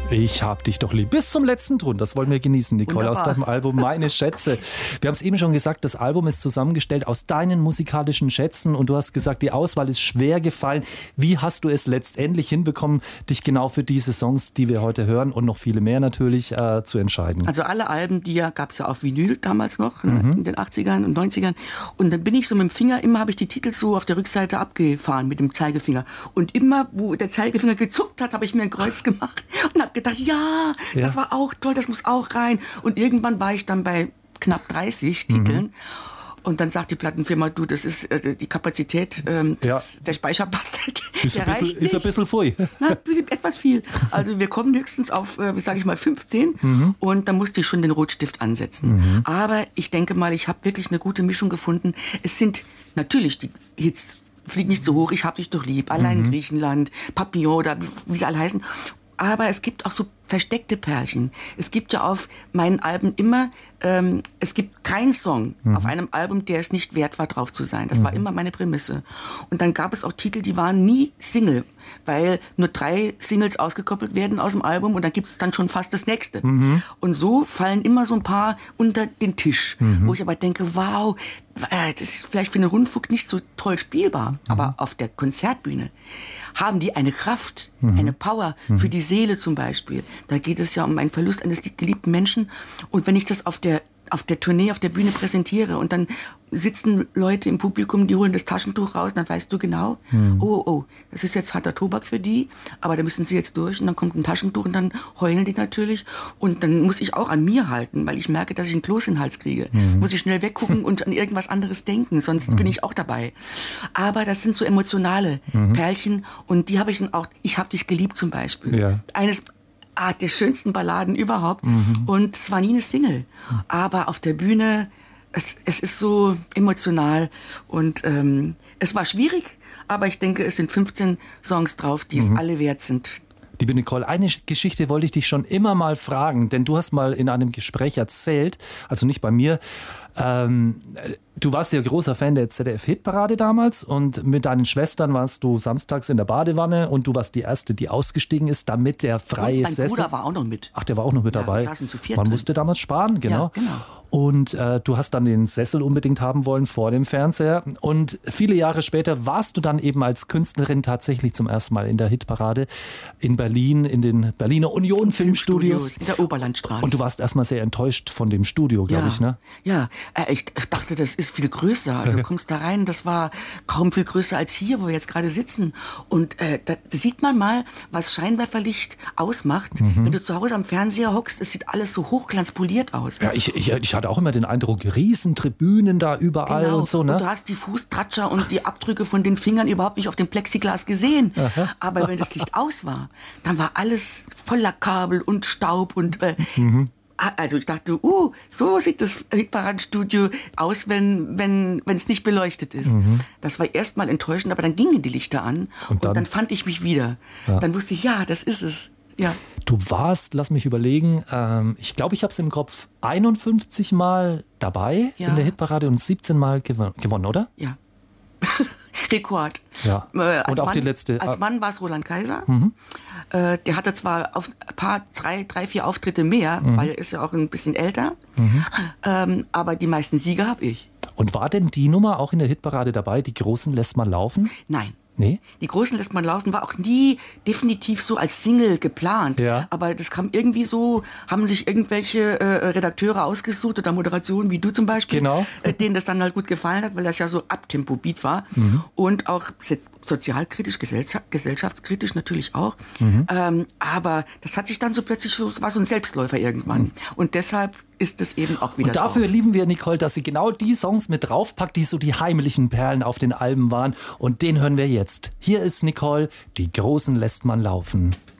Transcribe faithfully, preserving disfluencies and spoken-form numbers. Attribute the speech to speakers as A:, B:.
A: Ich hab dich doch lieb. Bis zum letzten Ton. Das wollen wir genießen, Nicole, Wunderbar. Aus deinem Album Meine Schätze. Wir haben es eben schon gesagt, das Album ist zusammengestellt aus deinen musikalischen Schätzen und du hast gesagt, die Auswahl ist schwer gefallen. Wie hast du es letztendlich hinbekommen, dich genau für diese Songs, die wir heute hören und noch viele mehr natürlich, äh, zu entscheiden?
B: Also alle Alben, die ja, gab es ja auf Vinyl damals noch, mhm. in den achtzigern und neunzigern. Und dann bin ich so mit dem Finger, immer habe ich die Titel so auf der Rückseite abgefahren mit dem Zeigefinger. Und immer, wo der Zeigefinger gezuckt hat, habe ich mir ein Kreuz gemacht und habe gedacht, ja, ja, das war auch toll, das muss auch rein. Und irgendwann war ich dann bei knapp dreißig Titeln. Mhm. Und dann sagt die Plattenfirma, du, das ist äh, die Kapazität, ähm, das, ja. der Speicherplatz,
A: ist
B: der
A: ein bisschen,
B: reicht nicht.
A: Ist ein bisschen voll.
B: Na, etwas viel. Also wir kommen höchstens auf, äh, sage ich mal, fünfzehn mhm. und da musste ich schon den Rotstift ansetzen. Mhm. Aber ich denke mal, ich habe wirklich eine gute Mischung gefunden. Es sind natürlich die Hits, Flieg nicht so hoch, ich hab dich doch lieb, allein mhm. Griechenland, Papillon oder wie sie alle heißen. Aber es gibt auch so versteckte Perlchen. Es gibt ja auf meinen Alben immer, ähm, es gibt keinen Song mhm. auf einem Album, der es nicht wert war, drauf zu sein. Das mhm. war immer meine Prämisse. Und dann gab es auch Titel, die waren nie Single, weil nur drei Singles ausgekoppelt werden aus dem Album und dann gibt es dann schon fast das nächste. Mhm. Und so fallen immer so ein paar unter den Tisch, mhm. wo ich aber denke, wow, das ist vielleicht für den Rundfunk nicht so toll spielbar, mhm. aber auf der Konzertbühne haben die eine Kraft, mhm. eine Power mhm. für die Seele zum Beispiel. Da geht es ja um einen Verlust eines geliebten Menschen. Und wenn ich das auf der auf der Tournee, auf der Bühne präsentiere und dann sitzen Leute im Publikum, die holen das Taschentuch raus, dann weißt du genau, mhm. oh, oh, das ist jetzt harter Tobak für die, aber da müssen sie jetzt durch und dann kommt ein Taschentuch und dann heulen die natürlich und dann muss ich auch an mir halten, weil ich merke, dass ich einen Kloß in den Hals kriege. Mhm. Muss ich schnell weggucken und an irgendwas anderes denken, sonst mhm. bin ich auch dabei. Aber das sind so emotionale mhm. Perlchen und die habe ich dann auch, ich habe dich geliebt zum Beispiel. Ja. Eines Ah, der schönsten Balladen überhaupt. Mhm. Und es war nie eine Single. Aber auf der Bühne, es, es ist so emotional. Und ähm, es war schwierig, aber ich denke, es sind fünfzehn Songs drauf, die mhm. es alle wert sind.
A: Liebe Nicole, eine Geschichte wollte ich dich schon immer mal fragen, denn du hast mal in einem Gespräch erzählt, also nicht bei mir, ähm, du warst ja großer Fan der Z D F-Hitparade damals und mit deinen Schwestern warst du samstags in der Badewanne und du warst die Erste, die ausgestiegen ist, damit der freie
B: und mein
A: Sessel...
B: Mein Bruder war auch noch mit.
A: Ach, der war auch noch mit
B: ja,
A: dabei.
B: Wir saßen zu viert
A: Man
B: drin.
A: musste damals sparen, genau.
B: Ja, genau.
A: Und äh, du hast dann den Sessel unbedingt haben wollen vor dem Fernseher. Und viele Jahre später warst du dann eben als Künstlerin tatsächlich zum ersten Mal in der Hitparade in Berlin, in den Berliner Union Filmstudios.
B: In der Oberlandstraße.
A: Und du warst erstmal sehr enttäuscht von dem Studio, glaube
B: ja,
A: ich, ne?
B: Ja, äh, ich dachte, das ist viel größer. Also du kommst da rein, das war kaum viel größer als hier, wo wir jetzt gerade sitzen. Und äh, da sieht man mal, was Scheinwerferlicht ausmacht. Mhm. Wenn du zu Hause am Fernseher hockst, es sieht alles so hochglanzpoliert aus.
A: Ja, ich, ich, ich hatte auch immer den Eindruck, Riesentribünen da überall
B: genau.
A: und so, ne?
B: Und du hast die Fußtratscher und die Abdrücke von den Fingern überhaupt nicht auf dem Plexiglas gesehen. Aha. Aber wenn das Licht aus war, dann war alles voller Kabel und Staub und äh, mhm. Also ich dachte, uh, so sieht das Hitparadenstudio aus, wenn wenn wenn es nicht beleuchtet ist. Mhm. Das war erstmal enttäuschend, aber dann gingen die Lichter an und dann, und dann fand ich mich wieder. Ja. Dann wusste ich, ja, das ist es. Ja.
A: Du warst, lass mich überlegen, ähm, ich glaube, ich habe es im Kopf, einundfünfzig Mal dabei ja. in der Hitparade und siebzehn Mal gew- gewonnen, oder?
B: Ja. Rekord.
A: Ja.
B: Äh,
A: und auch
B: Mann,
A: die letzte.
B: Als Mann war es Roland Kaiser. Mhm. Äh, der hatte zwar auf ein paar, drei, drei, vier Auftritte mehr, mhm. weil er ist ja auch ein bisschen älter. Mhm. Ähm, aber die meisten Siege habe ich.
A: Und war denn die Nummer auch in der Hitparade dabei? Die Großen lässt man laufen?
B: Nein.
A: Nee?
B: Die Großen lässt man laufen, war auch nie definitiv so als Single geplant. Ja. Aber das kam irgendwie so, haben sich irgendwelche äh, Redakteure ausgesucht oder Moderationen, wie du zum Beispiel,
A: genau.
B: äh, denen das dann halt gut gefallen hat, weil das ja so Abtempo-Beat war. Mhm. Und auch sozialkritisch, gesellschaftskritisch natürlich auch. Mhm. Ähm, aber das hat sich dann so plötzlich so, war so ein Selbstläufer irgendwann. Mhm. Und deshalb ist es eben auch wieder
A: Und dafür
B: drauf.
A: lieben wir Nicole, dass sie genau die Songs mit draufpackt, die so die heimlichen Perlen auf den Alben waren. Und den hören wir jetzt. Hier ist Nicole, die Großen lässt man laufen.